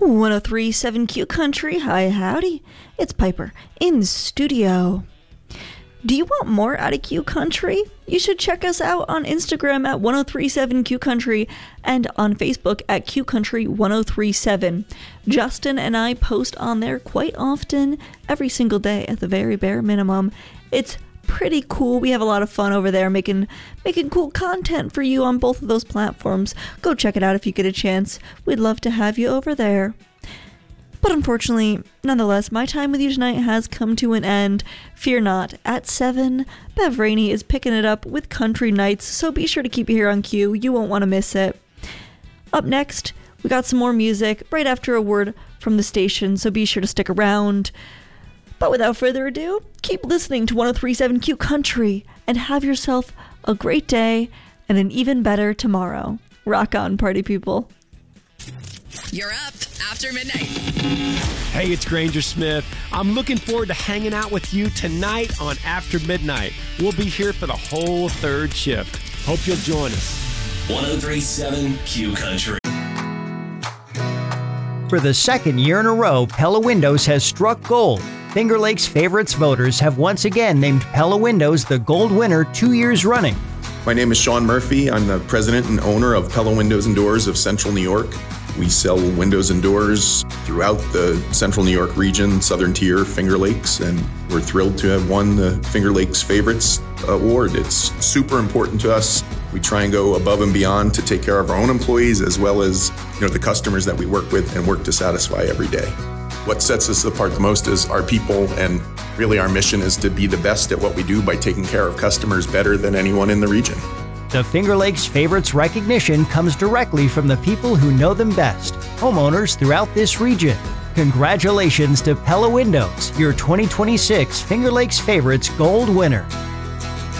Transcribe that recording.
1037 Country, hi howdy, it's Piper in studio. Do you want more out of Q Country? You should check us out on Instagram at 1037 Q Country and on Facebook at Q Country 1037. Justin and I post on there quite often, every single day at the very bare minimum. It's pretty cool. We have a lot of fun over there making cool content for you on both of those platforms. Go check it out if you get a chance. We'd love to have you over there. But unfortunately, nonetheless, my time with you tonight has come to an end. Fear not, at 7, Bev Rainey is picking it up with Country Nights, so be sure to keep it here on Q. You won't want to miss it. Up next, we got some more music right after a word from the station, so be sure to stick around. But without further ado, keep listening to 1037 Q Country and have yourself a great day and an even better tomorrow. Rock on, party people. You're up after midnight. Hey, it's Granger Smith. I'm looking forward to hanging out with you tonight on After Midnight. We'll be here for the whole third shift. Hope you'll join us. 1037 Q Country. For the second year in a row, Pella Windows has struck gold. Finger Lakes Favorites voters have once again named Pella Windows the gold winner 2 years running. My name is Sean Murphy. I'm the president and owner of Pella Windows and Doors of Central New York. We sell windows and doors throughout the Central New York region, Southern Tier, Finger Lakes, and we're thrilled to have won the Finger Lakes Favorites Award. It's super important to us. We try and go above and beyond to take care of our own employees as well as the customers that we work with and work to satisfy every day. What sets us apart the most is our people, and really our mission is to be the best at what we do by taking care of customers better than anyone in the region. The Finger Lakes Favorites recognition comes directly from the people who know them best, homeowners throughout this region. Congratulations to Pella Windows, your 2026 Finger Lakes Favorites Gold winner.